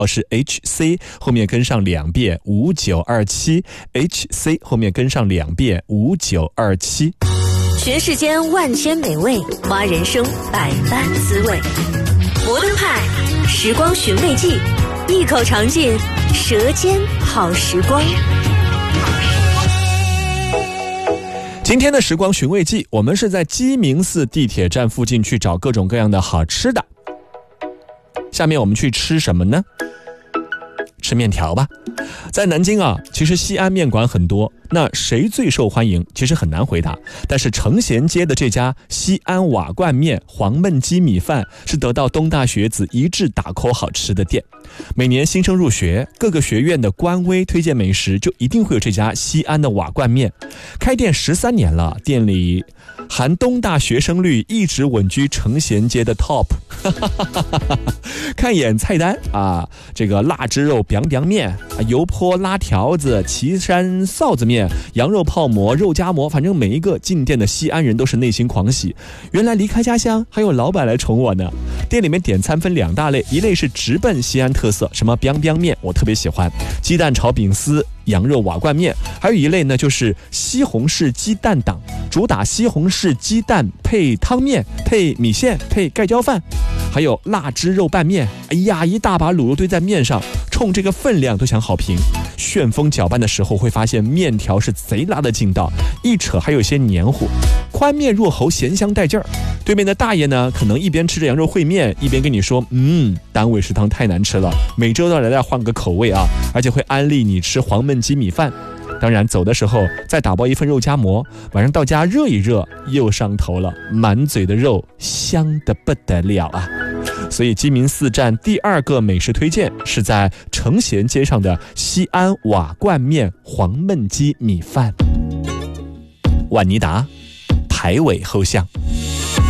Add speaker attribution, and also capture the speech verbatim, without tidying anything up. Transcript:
Speaker 1: 哦，是 H C 后面跟上两遍五九二七 H C 后面跟上两遍五九二七。
Speaker 2: 学世间万千美味，花人生百般滋味。摩登派，时光寻味记，一口尝尽舌尖好时光。
Speaker 1: 今天的时光寻味记，我们是在鸡鸣寺地铁站附近去找各种各样的好吃的。下面我们去吃什么呢？吃面条吧。在南京啊，其实西安面馆很多，那谁最受欢迎其实很难回答，但是成贤街的这家西安瓦罐面黄焖鸡米饭是得到东大学子一致打 call 好吃的店。每年新生入学，各个学院的官微推荐美食就一定会有这家西安的瓦罐面。开店十三年了，店里含东大学生率一直稳居成贤街的 top。 看一眼菜单啊，这个腊汁肉 biang biang 面，油泼拉条子，岐山臊子面，羊肉泡馍，肉夹馍，反正每一个进店的西安人都是内心狂喜，原来离开家乡还有老板来宠我呢。店里面点餐分两大类，一类是直奔西安特色，什么 biang biang 面我特别喜欢，鸡蛋炒饼丝，羊肉瓦罐面，还有一类呢就是西红柿鸡蛋党，主打西红柿鸡蛋配汤面，配米线，配盖浇饭，还有腊汁肉拌面，哎呀，一大把卤肉堆在面上，冲这个分量都想好评。旋风搅拌的时候会发现面条是贼拉的劲道，一扯还有些黏糊，宽面入喉，咸香带劲儿。对面的大爷呢，可能一边吃着羊肉烩面，一边跟你说，嗯，单位食堂太难吃了，每周都来这换个口味啊，而且会安利你吃黄焖鸡米饭。当然走的时候再打包一份肉夹馍，晚上到家热一热，又上头了，满嘴的肉，香得不得了啊！所以鸡鸣寺站第二个美食推荐是在成贤街上的西安瓦罐面黄焖鸡米饭。万尼达，排尾后巷。